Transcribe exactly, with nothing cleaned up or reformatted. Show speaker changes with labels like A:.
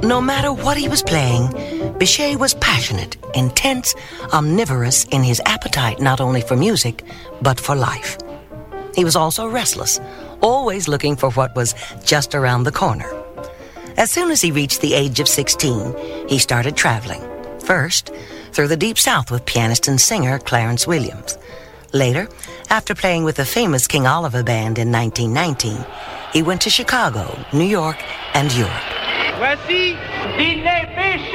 A: No matter what he was playing, Bichet was passionate, intense, omnivorous in his appetite not only for music, but for life. He was also restless, always looking for what was just around the corner. As soon as he reached the age of sixteen, he started traveling. First, through the Deep South with pianist and singer Clarence Williams. Later, after playing with the famous King Oliver Band in nineteen nineteen, he went to Chicago, New York, and Europe.
B: Voici Dîner Bichet.